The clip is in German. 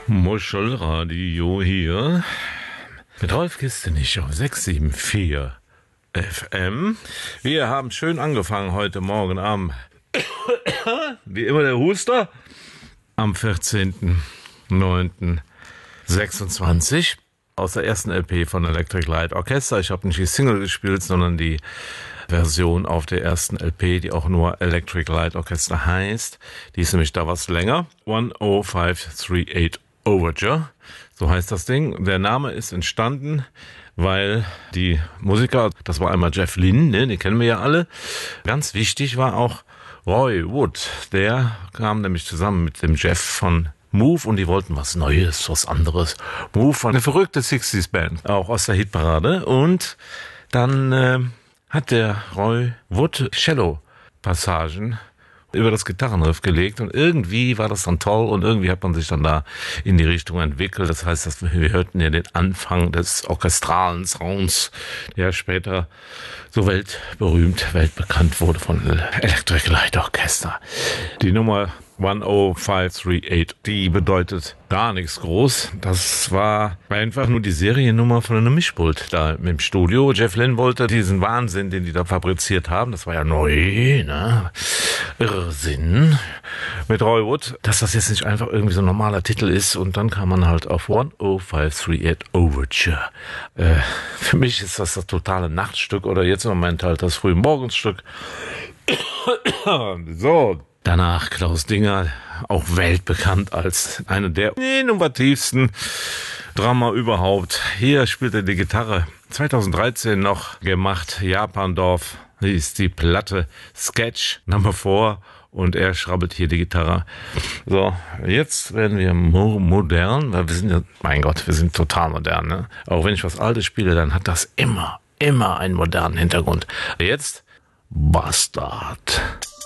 Muschelradio hier. Mit Rolf Kistenich auf 674 FM. Wir haben schön angefangen heute Morgen am, wie immer der Huster, am 14.09.26 aus der ersten LP von Electric Light Orchestra. Ich habe nicht die Single gespielt, sondern die Version auf der ersten LP, die auch nur Electric Light Orchestra heißt. Die ist nämlich da was länger. 10538 Overture, so heißt das Ding. Der Name ist entstanden, weil die Musiker, das war einmal Jeff Lynne, ne, den kennen wir ja alle. Ganz wichtig war auch Roy Wood. Der kam nämlich zusammen mit dem Jeff von Move und die wollten was Neues, was anderes. Move war eine verrückte 60s-Band, auch aus der Hitparade. Und dann hat der Roy Wood Cello-Passagen über das Gitarrenriff gelegt und irgendwie war das dann toll und irgendwie hat man sich dann da in die Richtung entwickelt. Das heißt, wir hörten ja den Anfang des orchestralen Sounds, der später so weltbekannt wurde von Electric Light Orchestra. Die Nummer 10538, die bedeutet gar nichts groß. Das war einfach nur die Seriennummer von einem Mischpult da im Studio. Jeff Lynne wollte diesen Wahnsinn, den die da fabriziert haben, das war ja neu, ne? Irrsinn mit Roy Wood, dass das jetzt nicht einfach irgendwie so ein normaler Titel ist und dann kam man halt auf 10538 Overture. Für mich ist das totale Nachtstück oder jetzt im Moment halt das Frühmorgensstück. So. Danach Klaus Dinger, auch weltbekannt als einer der innovativsten Drummer überhaupt. Hier spielt er die Gitarre. 2013 noch gemacht, Japandorf, hieß die Platte Sketch Number 4 und er schrabbelt hier die Gitarre. So, jetzt werden wir modern, weil wir sind ja, mein Gott, wir sind total modern, ne? Auch wenn ich was Altes spiele, dann hat das immer einen modernen Hintergrund. Jetzt Bastard.